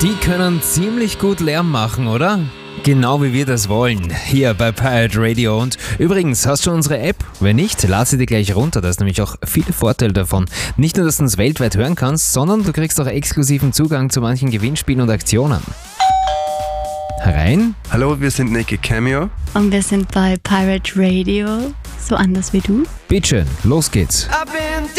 Die können ziemlich gut Lärm machen, oder? Genau wie wir das wollen, hier bei Pirate Radio. Und übrigens, hast du unsere App? Wenn nicht, lad sie dir gleich runter, da ist nämlich auch viele Vorteile davon. Nicht nur, dass du uns weltweit hören kannst, sondern du kriegst auch exklusiven Zugang zu manchen Gewinnspielen und Aktionen. Herein? Hallo, wir sind Naked Cameo. Und wir sind bei Pirate Radio, so anders wie du. Bitteschön, los geht's. I've been